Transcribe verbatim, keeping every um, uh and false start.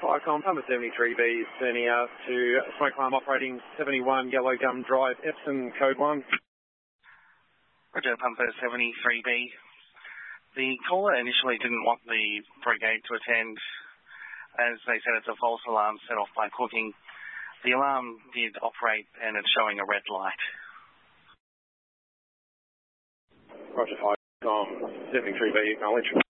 Icon, number seventy-three B is turning out to smoke alarm operating seventy-one Yellow Gum Drive, Epsom, code one. Roger, Pumper seventy-three B. The caller initially didn't want the brigade to attend, as they said it's a false alarm set off by cooking. The alarm did operate and it's showing a red light. Roger, Icon, seventy-three B, acknowledge.